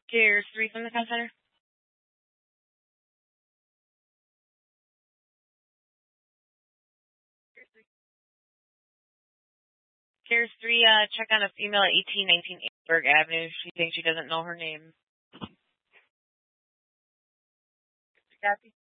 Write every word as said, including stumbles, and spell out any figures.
Here's three from the call center. Here's three, uh, check on a female at eighteen nineteen Amberg Avenue. She thinks she doesn't know her name. Kathy?